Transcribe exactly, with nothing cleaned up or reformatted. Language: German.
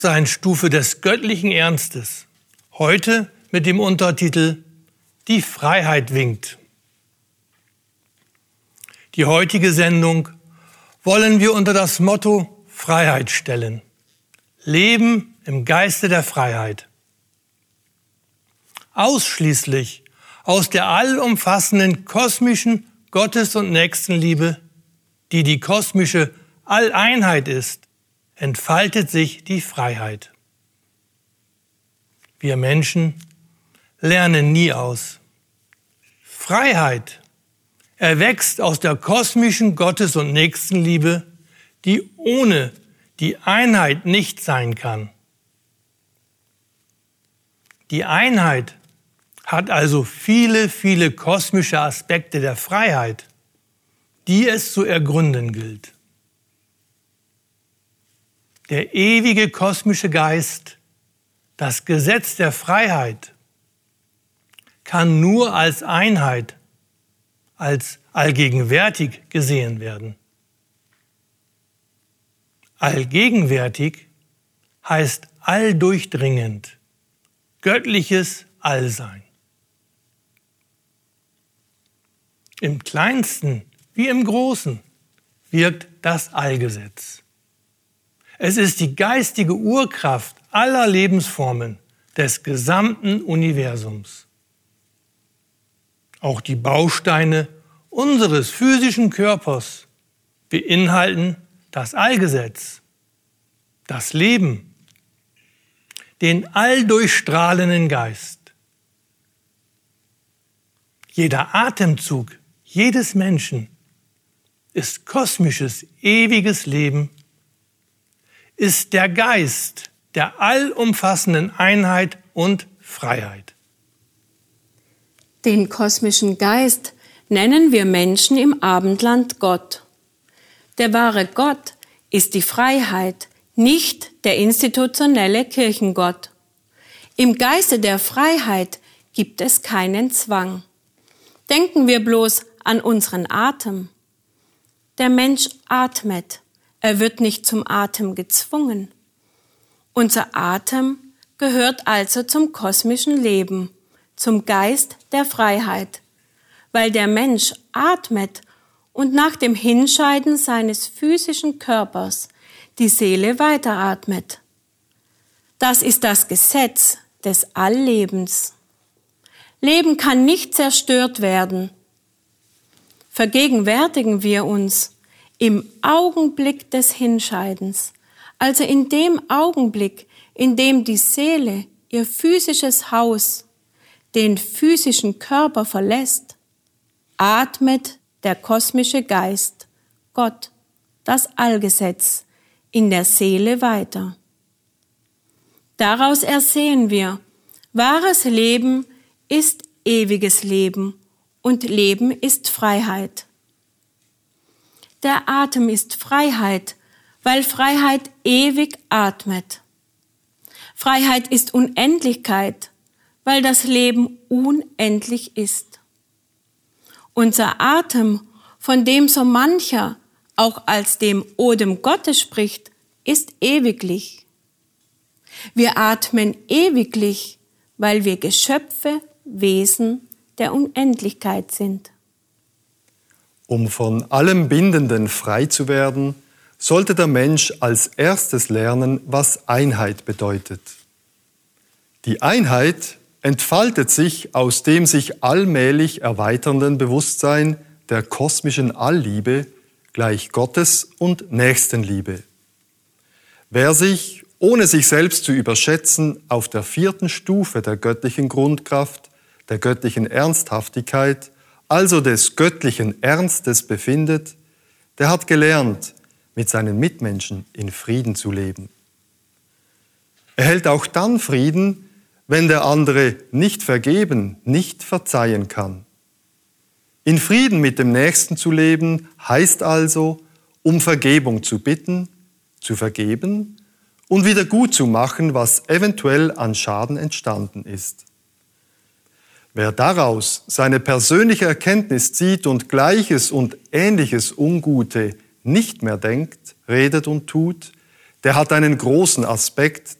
Bewusstseinsstufe des göttlichen Ernstes. Heute mit dem Untertitel Die Freiheit winkt. Die heutige Sendung wollen wir unter das Motto Freiheit stellen. Leben im Geiste der Freiheit. Ausschließlich aus der allumfassenden kosmischen Gottes- und Nächstenliebe, die die kosmische Alleinheit ist, entfaltet sich die Freiheit. Wir Menschen lernen nie aus. Freiheit erwächst aus der kosmischen Gottes- und Nächstenliebe, die ohne die Einheit nicht sein kann. Die Einheit hat also viele, viele kosmische Aspekte der Freiheit, die es zu ergründen gilt. Der ewige kosmische Geist, das Gesetz der Freiheit, kann nur als Einheit, als allgegenwärtig gesehen werden. Allgegenwärtig heißt alldurchdringend, göttliches Allsein. Im Kleinsten wie im Großen wirkt das Allgesetz. Es ist die geistige Urkraft aller Lebensformen des gesamten Universums. Auch die Bausteine unseres physischen Körpers beinhalten das Allgesetz, das Leben, den alldurchstrahlenden Geist. Jeder Atemzug jedes Menschen ist kosmisches, ewiges Leben, ist der Geist der allumfassenden Einheit und Freiheit. Den kosmischen Geist nennen wir Menschen im Abendland Gott. Der wahre Gott ist die Freiheit, nicht der institutionelle Kirchengott. Im Geiste der Freiheit gibt es keinen Zwang. Denken wir bloß an unseren Atem. Der Mensch atmet, er wird nicht zum Atem gezwungen. Unser Atem gehört also zum kosmischen Leben, zum Geist der Freiheit, weil der Mensch atmet und nach dem Hinscheiden seines physischen Körpers die Seele weiteratmet. Das ist das Gesetz des Alllebens. Leben kann nicht zerstört werden. Vergegenwärtigen wir uns im Augenblick des Hinscheidens, also in dem Augenblick, in dem die Seele ihr physisches Haus, den physischen Körper verlässt, atmet der kosmische Geist, Gott, das Allgesetz, in der Seele weiter. Daraus ersehen wir, wahres Leben ist ewiges Leben und Leben ist Freiheit. Der Atem ist Freiheit, weil Freiheit ewig atmet. Freiheit ist Unendlichkeit, weil das Leben unendlich ist. Unser Atem, von dem so mancher auch als dem Odem Gottes spricht, ist ewiglich. Wir atmen ewiglich, weil wir Geschöpfe, Wesen der Unendlichkeit sind. Um von allem Bindenden frei zu werden, sollte der Mensch als erstes lernen, was Einheit bedeutet. Die Einheit entfaltet sich aus dem sich allmählich erweiternden Bewusstsein der kosmischen Allliebe gleich Gottes und Nächstenliebe. Wer sich, ohne sich selbst zu überschätzen, auf der vierten Stufe der göttlichen Grundkraft, der göttlichen Ernsthaftigkeit, also des göttlichen Ernstes befindet, der hat gelernt, mit seinen Mitmenschen in Frieden zu leben. Er hält auch dann Frieden, wenn der andere nicht vergeben, nicht verzeihen kann. In Frieden mit dem Nächsten zu leben, heißt also, um Vergebung zu bitten, zu vergeben und wieder gut zu machen, was eventuell an Schaden entstanden ist. Wer daraus seine persönliche Erkenntnis zieht und Gleiches und Ähnliches Ungute nicht mehr denkt, redet und tut, der hat einen großen Aspekt,